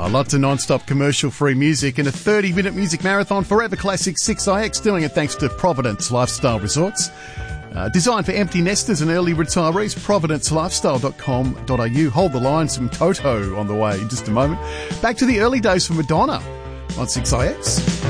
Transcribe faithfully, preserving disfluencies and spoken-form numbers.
Oh, lots of non-stop commercial-free music and a thirty-minute music marathon. Forever Classic six I X, doing it thanks to Providence Lifestyle Resorts. Uh, designed for empty nesters and early retirees, providence lifestyle dot com dot a u. Hold the line, some Toto on the way in just a moment. Back to the early days for Madonna on six I X.